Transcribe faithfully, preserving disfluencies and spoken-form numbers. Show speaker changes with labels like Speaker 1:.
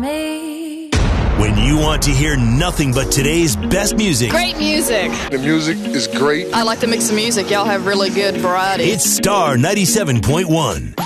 Speaker 1: me.
Speaker 2: When you want to hear nothing but today's best music.
Speaker 3: Great music.
Speaker 4: The music is great.
Speaker 3: I like to mix the music. Y'all have really good variety.
Speaker 2: It's Star ninety-seven point one.